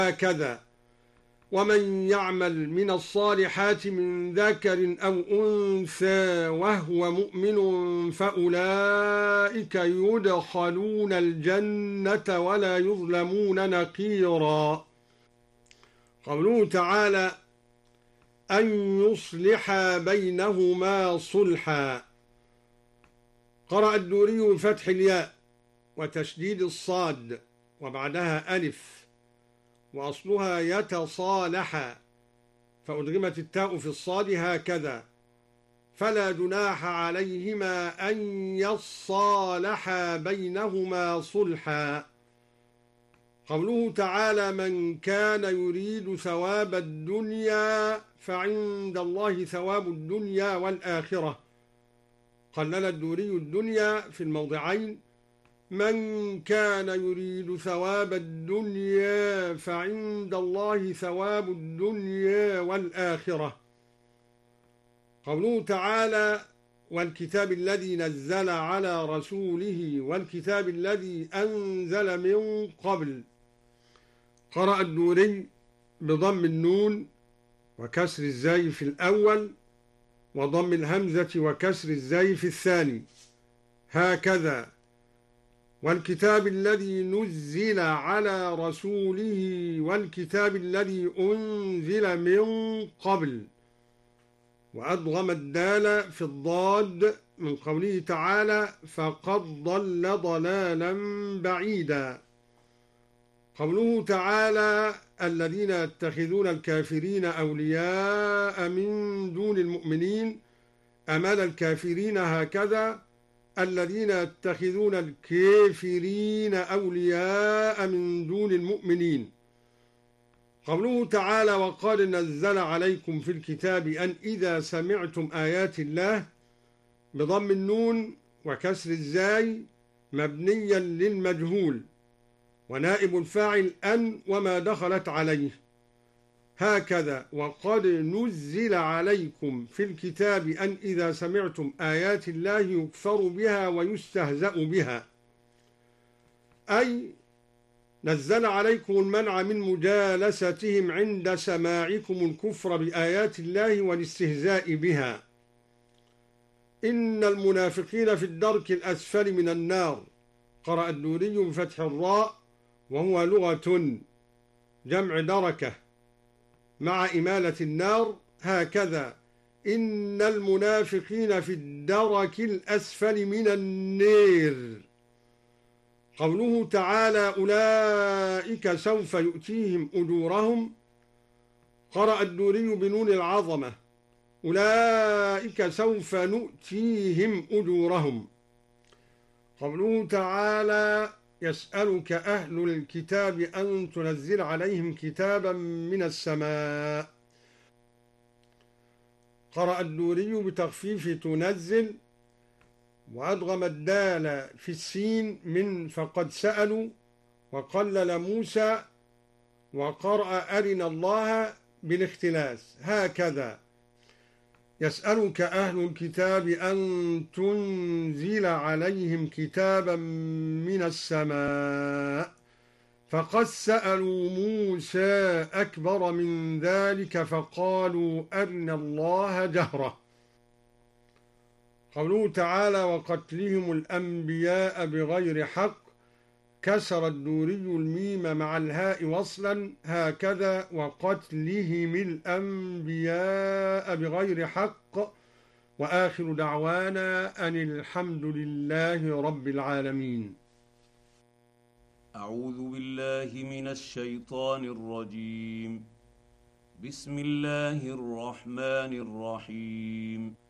هكذا ومن يعمل من الصالحات من ذكر أو أنثى وهو مؤمن فأولئك يدخلون الجنة ولا يظلمون نقيرا. قوله تعالى أن يصلح بينهما صلحا. قرأ الدوري بفتح الياء وتشديد الصاد وبعدها ألف، وأصلها يتصالح، فأدغمت التاء في الصاد هكذا، فلا جناح عليهما أن يصالحا بينهما صلحا. قوله تعالى من كان يريد ثواب الدنيا فعند الله ثواب الدنيا والآخرة. قلل الدوري الدنيا في الموضعين من كان يريد ثواب الدنيا فعند الله ثواب الدنيا والآخرة. قوله تعالى والكتاب الذي نزل على رسوله والكتاب الذي أنزل من قبل. قرأ الدوري بضم النون وكسر الزاي في الأول وضم الهمزة وكسر الزاي في الثاني هكذا والكتاب الذي نزل على رسوله والكتاب الذي أنزل من قبل، وأدغم الدال في الضاد من قوله تعالى فقد ضل ضلالا بعيدا. قوله تعالى الذين يتخذون الكافرين أولياء من دون المؤمنين أمل الكافرين هكذا الذين يتخذون الكافرين أولياء من دون المؤمنين. قوله تعالى وقد نزل عليكم في الكتاب أن إذا سمعتم آيات الله بضم النون وكسر الزاي مبنيا للمجهول ونائب الفاعل أن وما دخلت عليه هكذا وقد نزل عليكم في الكتاب أن إذا سمعتم آيات الله يكفر بها ويستهزأ بها، أي نزل عليكم المنع من مجالستهم عند سماعكم الكفر بآيات الله والاستهزاء بها. إن المنافقين في الدرك الأسفل من النار. قرأ الدوري بفتح الراء وهو لغة جمع دركة مع إمالة النار هكذا إن المنافقين في الدرك الأسفل من النار. قوله تعالى أولئك سوف يؤتيهم أجورهم. قرأ الدوري بنون العظمة أولئك سوف نؤتيهم أجورهم. قوله تعالى يسألك أهل الكتاب أن تنزل عليهم كتابا من السماء. قرأ الدوري بتخفيف تنزل وأدغم الدال في السين من فقد سألوا وقلل موسى وقرأ أرنا الله بالاختلاس هكذا يسألك أهل الكتاب أن تنزل عليهم كتابا من السماء فقد سألوا موسى أكبر من ذلك فقالوا أرنا الله جهرة. قوله تعالى وقتلهم الأنبياء بغير حق. كسر الدوري الميم مع الهاء وصلا هكذا وقتلهم الأنبياء بغير حق. وآخر دعوانا أن الحمد لله رب العالمين. أعوذ بالله من الشيطان الرجيم. بسم الله الرحمن الرحيم.